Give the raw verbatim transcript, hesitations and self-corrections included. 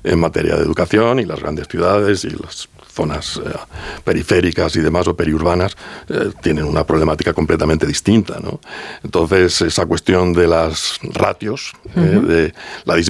en materia de educación, y las grandes ciudades y las zonas eh, periféricas y demás, o periurbanas, eh, tienen una problemática completamente distinta, ¿no? Entonces, esa cuestión de las ratios, uh-huh. eh, de la